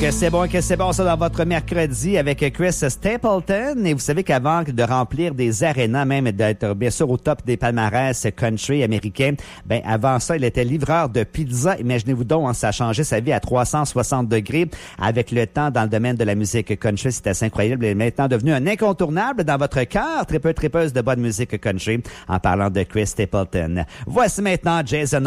que c'est bon ça dans votre mercredi avec Chris Stapleton. Et vous savez qu'avant de remplir des arénas, même d'être bien sûr au top des palmarès country américains, ben avant ça, il était livreur de pizza. Imaginez-vous donc, hein, ça a changé sa vie à 360 degrés avec le temps dans le domaine de la musique country. C'est assez incroyable. Il est maintenant devenu un incontournable dans votre cœur, tripeuse de bonne musique country, en parlant de Chris Stapleton. Voici maintenant Jason